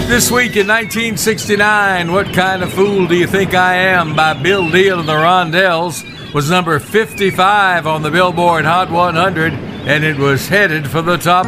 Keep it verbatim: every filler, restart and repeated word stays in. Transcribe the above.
This week in nineteen sixty-nine, What Kind of Fool Do You Think I Am by Bill Deal and the Rondells was number fifty-five on the Billboard Hot one hundred, and it was headed for the top